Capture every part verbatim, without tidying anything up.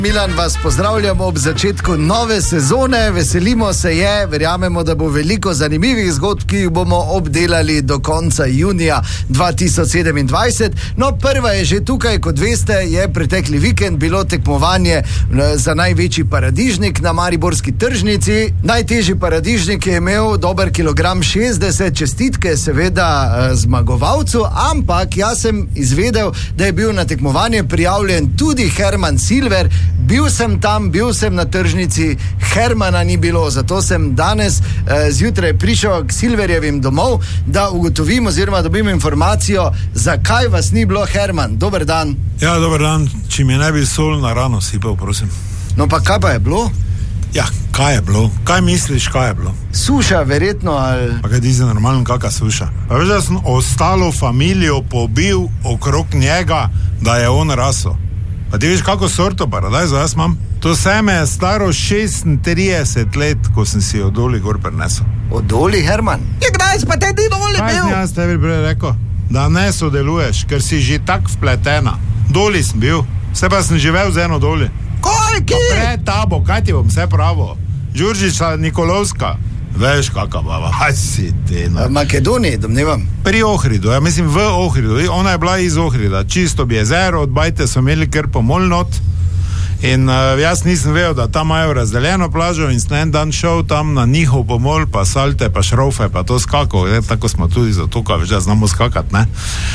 Milan, vas pozdravljamo ob začetku nove sezone, veselimo se je, verjamemo, da bo veliko zanimivih zgodb, ki jih bomo obdelali do konca junija dva tisoč sedemindvajset. No, prva je že tukaj, kot veste, je pretekli vikend bilo tekmovanje za največji paradižnik na mariborski tržnici. Najtežji paradižnik je imel dober kilogram šestdeset, čestitke seveda zmagovalcu, ampak jaz sem izvedel, da je bil na tekmovanje prijavljen tudi Herman Silver. Bil sem tam, bil sem na tržnici, Hermana ni bilo, zato sem danes eh, zjutraj prišel k Silverjevim domov, da ugotovim oziroma dobim informacijo, zakaj vas ni bilo, Herman. Dober dan. Ja, dober dan, če mi ne bi sol na rano sipal, prosim. No pa kaj pa je bilo? Ja, kaj je bilo? Kaj misliš, kaj je bilo? Suša, verjetno, ali... Pa kaj ti je normalno, kakva suša? Pa veš, da sem ostalo familijo pobil okrog njega, da je on raso. Pa ti veš, kako sorto paradajzo jaz imam? To seme je staro šestintrideset let, ko sem si od doli gor prinesel. Od doli, Herman? Je kdaj pa te ti doli bil? Kaj sem jaz tebi prej rekel? Da ne sodeluješ, ker si že tak vpletena. Doli sem bil, vse pa sem živel z eno doli. Koliki? Pa pred tabo, kaj ti bom vse pravo? Đurđica Nikolovska. Veš, kakva baba, aj si te, no. Makedoniji, domnevam. Pri Ohridu, ja mislim v Ohridu. Ona je bila iz Ohrida, čisto bi jezero, od bajte so imeli kar pomol not. In uh, jaz nisem vedel, da tam imajo razdeljeno plažo in sem en dan šel tam na njihov pomol, pa salte, pa šrofe, pa to skako. Je, tako smo tudi za to, veš, da znamo skakat, ne.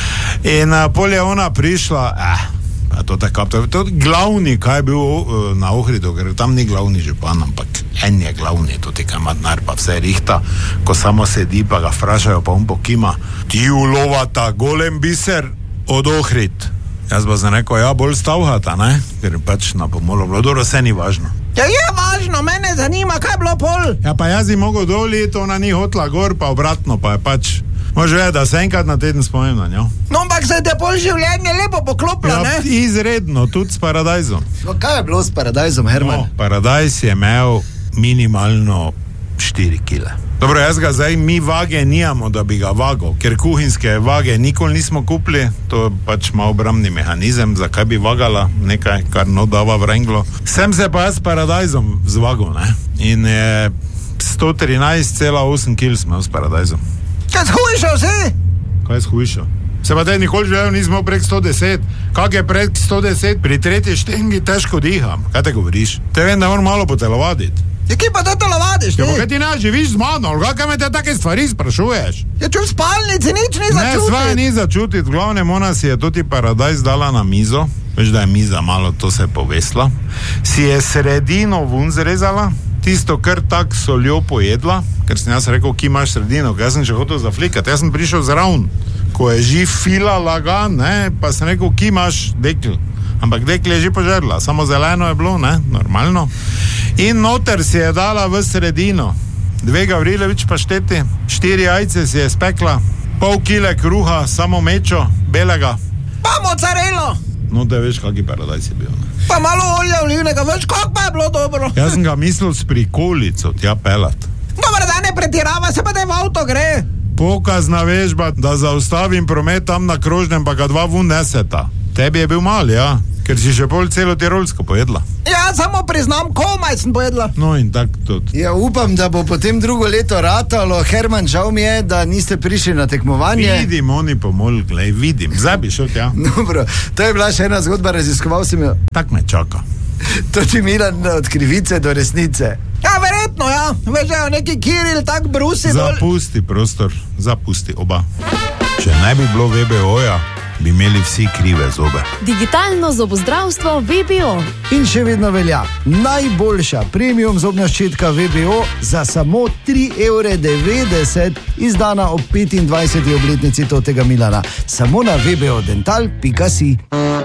In uh, pol je ona prišla, eh, pa to tako, to, to glavni, kaj je bil uh, na Ohridu, ker tam ni glavni župan, ampak en je glavni, tudi kaj ima denar, pa vse rihta, ko samo sedi, pa ga vprašajo, pa on pokima, ti ulovata golem biser od Ohrid. Jaz pa sem rekel, ja, bolj stavhata, ne, ker pač na pomolu bilo, dobro, vse ni važno. Ja, je važno, mene zanima, kaj je bilo pol? Ja, pa jaz ji mogel doliti, ona ni hotla gor, pa obratno, pa je pač, može vedeti, da se enkrat na teden spomnim na njo. No, ampak se te pol življenje lepo poklopilo, ja, ne? Izredno, tudi s paradajzom. No, kaj je bilo s paradajzom, Herman? No, paradajz je imel minimalno štiri kile. Dobro, jaz ga zdaj, mi vage nijamo, da bi ga vagal, ker kuhinske vage nikoli nismo kupili, to pač ima obramni mehanizem, zakaj bi vagala nekaj, kar no dava v renglo. Sem se pa jaz s paradajzom zvagal, ne? In je sto trinajst cela osem kil smo s paradajzom. Kaj shujšal si? Kaj shujšal? Se pa te nikoli želel nismo prek sto deset. Kak je prek sto deset? Pri tretji štengi težko diham. Kaj te govoriš? Te vem, da moram malo potelovaditi. Ja, ki pa te telovadiš, ti? Ja, pa kaj ti ne živiš z mano, ali kaj me te take stvari sprašuješ? Ja, če v spalnici nič ni začutit. Ne, sva ni začutit, v glavnem ona si je tudi paradajz dala na mizo, veš, da je miza malo, to se je povesla, si je sredino vun zrezala, tisto kar tak soljo pojedla, ker sem jaz rekel, ki imaš sredino, ker jaz sem še hotel zaflikati, jaz sem prišel zraven, ko je že fila lagan, ne, pa sem rekel, ki imaš dekl. Ampak dekl je že požerla, samo zeleno je bilo, ne, normalno. In noter si je dala v sredino, dve Gavrilovič pašteti, štiri jajce si je spekla, pol kile kruha, samo mečo, belega. Pa mozzarelo! No, da veš, kaki paradajz je bil, ne. Pa malo olja olivnega, veš, kako pa je bilo dobro. Jaz sem ga mislil s prikolico tja pelat. Dobro, da ne pretirava, se pa da v avto gre. Pokazna vežba, da zaustavim promet tam na krožnem, pa ga dva vun neseta. Tebi je bil mal, ja, ker si še pol celo tirolsko pojedla. Ja, samo priznam, komaj sem pojedla. No in tak tudi. Ja, upam, da bo potem drugo leto ratalo. Herman, žal mi je, da niste prišli na tekmovanje. Vidim, oni pomol, glej, vidim. Zdaj bi šel tja. Dobro, to je bila še ena zgodba, raziskoval sem jo. Tak me čaka. To ti Milan od krivice do resnice. Ja, verjetno, ja. Veš, da je neki Kiril tak brusi dol. Zapusti prostor, zapusti oba. Če ne bi bilo V B O-ja, bi imeli vsi krive zobe. Digitalno zobozdravstvo V B O. In še vedno velja najboljša premium zobna ščitka V B O za samo tri evre devetdeset, izdana ob petindvajseti obletnici totega Milana. Samo na v b o dental pika si.